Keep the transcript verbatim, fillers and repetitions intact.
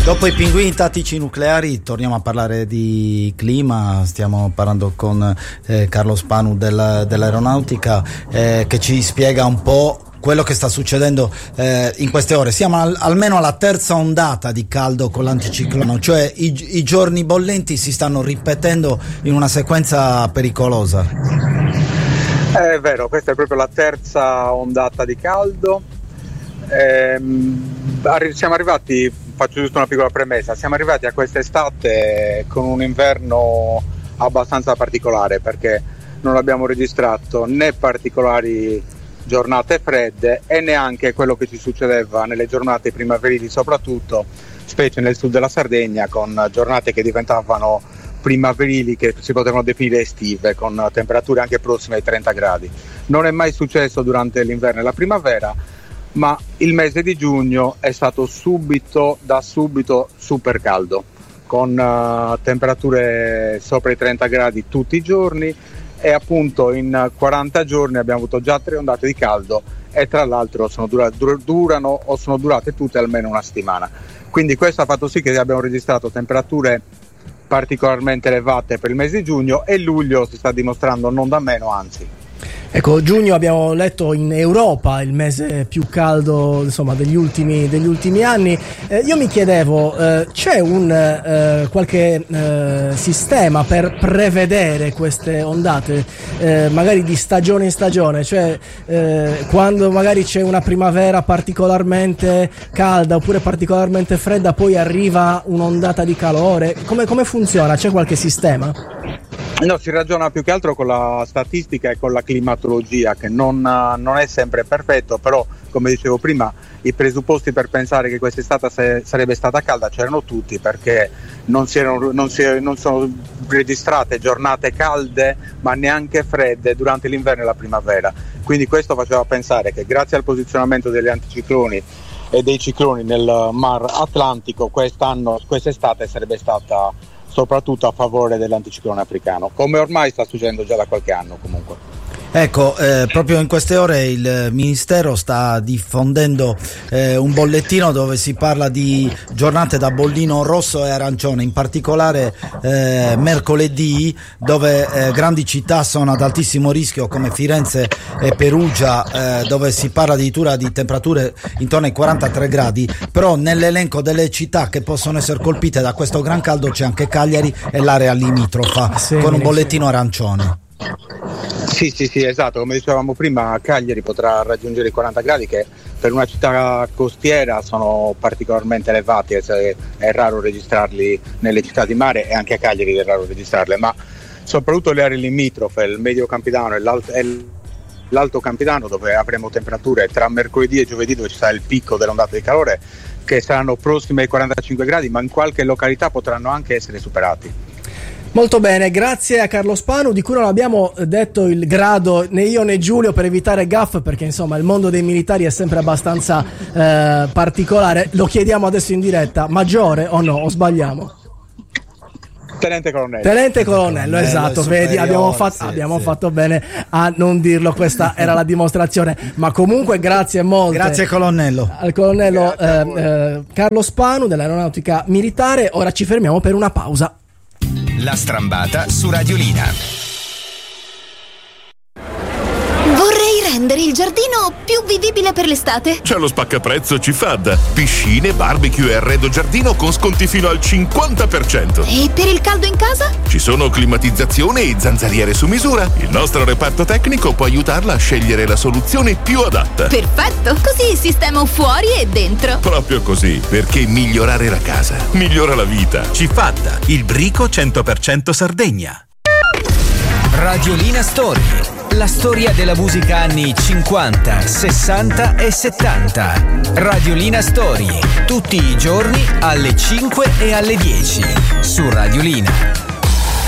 Dopo i pinguini tattici nucleari torniamo a parlare di clima, stiamo parlando con eh, Carlo Spanu del, dell'aeronautica eh, che ci spiega un po' quello che sta succedendo eh, in queste ore. Siamo al, almeno alla terza ondata di caldo con l'anticiclone, cioè i, i giorni bollenti si stanno ripetendo in una sequenza pericolosa. È vero, questa è proprio la terza ondata di caldo. Ehm, arri- siamo arrivati, faccio giusto una piccola premessa, siamo arrivati a quest'estate con un inverno abbastanza particolare, perché non abbiamo registrato né particolari giornate fredde e neanche quello che ci succedeva nelle giornate primaverili, soprattutto specie nel sud della Sardegna, con giornate che diventavano primaverili, che si potevano definire estive, con temperature anche prossime ai trenta gradi. Non è mai successo durante l'inverno e la primavera, ma il mese di giugno è stato subito, da subito, super caldo, con uh, temperature sopra i trenta gradi tutti i giorni, e appunto in quaranta giorni abbiamo avuto già tre ondate di caldo, e tra l'altro sono dura, dur, durano o sono durate tutte almeno una settimana. Quindi questo ha fatto sì che abbiamo registrato temperature particolarmente elevate per il mese di giugno, e luglio si sta dimostrando non da meno, anzi. Ecco, giugno abbiamo letto in Europa il mese più caldo, insomma, degli ultimi, degli ultimi anni. Eh, io mi chiedevo, eh, c'è un eh, qualche eh, sistema per prevedere queste ondate, eh, magari di stagione in stagione, cioè eh, quando magari c'è una primavera particolarmente calda oppure particolarmente fredda, poi arriva un'ondata di calore? Come, come funziona? C'è qualche sistema? No, si ragiona più che altro con la statistica e con la climatologia, che non, non è sempre perfetto, però come dicevo prima i presupposti per pensare che quest'estate se, sarebbe stata calda c'erano tutti, perché non, si erano, non, si, non sono registrate giornate calde ma neanche fredde durante l'inverno e la primavera, quindi questo faceva pensare che grazie al posizionamento degli anticicloni e dei cicloni nel Mar Atlantico quest'anno, quest'estate sarebbe stata soprattutto a favore dell'anticiclone africano, come ormai sta succedendo già da qualche anno comunque. Ecco, eh, proprio in queste ore il Ministero sta diffondendo eh, un bollettino dove si parla di giornate da bollino rosso e arancione, in particolare eh, mercoledì, dove eh, grandi città sono ad altissimo rischio come Firenze e Perugia, eh, dove si parla addirittura di temperature intorno ai quarantatré gradi, però nell'elenco delle città che possono essere colpite da questo gran caldo c'è anche Cagliari e l'area limitrofa, sì, con un bollettino arancione. Sì, sì, sì, esatto, come dicevamo prima, Cagliari potrà raggiungere i quaranta gradi, che per una città costiera sono particolarmente elevati, è, è raro registrarli nelle città di mare, e anche a Cagliari è raro registrarle, ma soprattutto le aree limitrofe, il medio Campidano e l'alto, e l'alto Campidano, dove avremo temperature tra mercoledì e giovedì, dove ci sarà il picco dell'ondata di calore, che saranno prossime ai quarantacinque gradi, ma in qualche località potranno anche essere superati. Molto bene, grazie a Carlo Spanu, di cui non abbiamo detto il grado né io né Giulio per evitare gaffe, perché insomma il mondo dei militari è sempre abbastanza eh, particolare. Lo chiediamo adesso in diretta: maggiore o no, o sbagliamo? Tenente colonnello. Tenente colonnello, esatto, vedi, abbiamo, fatto, sì, abbiamo sì. fatto bene a non dirlo, questa era la dimostrazione, ma comunque grazie molte. Grazie colonnello. Al colonnello eh, eh, Carlo Spanu dell'Aeronautica Militare. Ora ci fermiamo per una pausa. La strambata su Radiolina. Vorrei rendere il giardino più vivibile per l'estate. C'è lo spaccaprezzo Cifad. Piscine, barbecue e arredo giardino con sconti fino al cinquanta per cento. E per il caldo in casa? Ci sono climatizzazione e zanzariere su misura. Il nostro reparto tecnico può aiutarla a scegliere la soluzione più adatta. Perfetto, così sistemo fuori e dentro. Proprio così, perché migliorare la casa migliora la vita. Cifad, il brico cento per cento Sardegna. Radiolina Story. La storia della musica anni cinquanta, sessanta e settanta. Radiolina Story, tutti i giorni alle cinque e alle dieci su Radiolina.